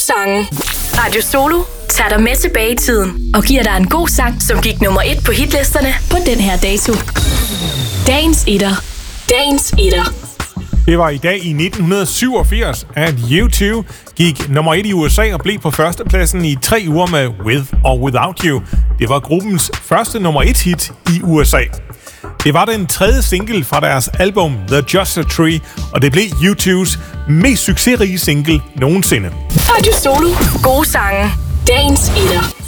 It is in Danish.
sange. Radio Solo tager dig med tilbage i tiden og giver dig en god sang, som gik nummer 1 på hitlisterne på den her dato. Dagens etter. Dagens etter. Det var i dag i 1987, at U2 gik nummer 1 i USA og blev på førstepladsen i 3 uger med With or Without You. Det var gruppens første nummer 1 hit i USA. Det var den 3. single fra deres album The Joshua Tree, og det blev U2's mest succesrige single nogensinde. Radio Solo. Gode sange. Dagens etter.